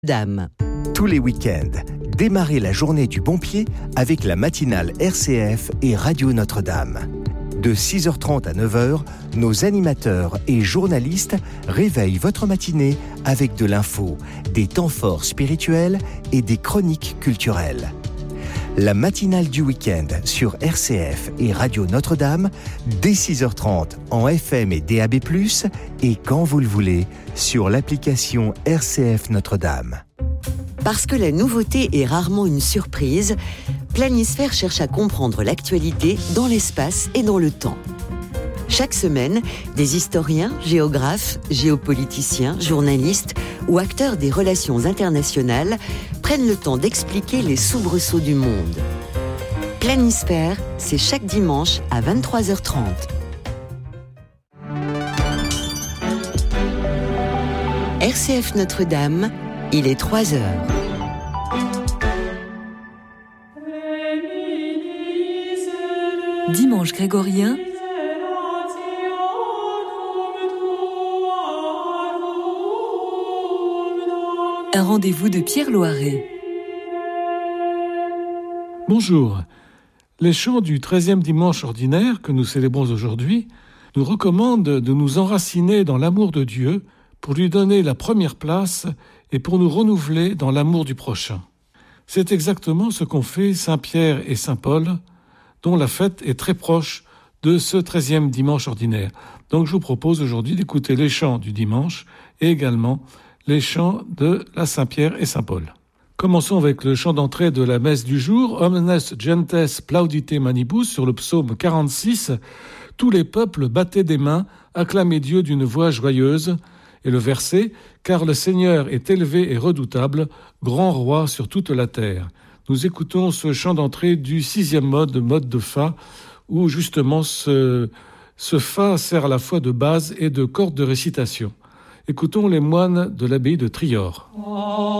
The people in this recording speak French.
Dame. Tous les week-ends, démarrez la journée du bon pied avec la matinale RCF et Radio Notre-Dame. De 6h30 à 9h, nos animateurs et journalistes réveillent votre matinée avec de l'info, des temps forts spirituels et des chroniques culturelles. La matinale du week-end sur RCF et Radio Notre-Dame, dès 6h30 en FM et DAB+, et quand vous le voulez, sur l'application RCF Notre-Dame. Parce que la nouveauté est rarement une surprise, Planisphère cherche à comprendre l'actualité dans l'espace et dans le temps. Chaque semaine, des historiens, géographes, géopoliticiens, journalistes ou acteurs des relations internationales prennent le temps d'expliquer les soubresauts du monde. Planisphère, c'est chaque dimanche à 23h30. RCF Notre-Dame, il est 3h. Dimanche grégorien, un rendez-vous de Pierre Loiret. Bonjour. Les chants du 13e dimanche ordinaire que nous célébrons aujourd'hui nous recommandent de nous enraciner dans l'amour de Dieu pour lui donner la première place et pour nous renouveler dans l'amour du prochain. C'est exactement ce qu'ont fait Saint Pierre et Saint Paul, dont la fête est très proche de ce 13e dimanche ordinaire. Donc je vous propose aujourd'hui d'écouter les chants du dimanche et également les chants de la Saint-Pierre et Saint-Paul. Commençons avec le chant d'entrée de la messe du jour, Omnes gentes plaudite manibus, sur le psaume 46. Tous les peuples battaient des mains, acclamaient Dieu d'une voix joyeuse. Et le verset, car le Seigneur est élevé et redoutable, grand roi sur toute la terre. Nous écoutons ce chant d'entrée du 6e mode de Fa, où justement ce Fa sert à la fois de base et de corde de récitation. Écoutons les moines de l'abbaye de Trior.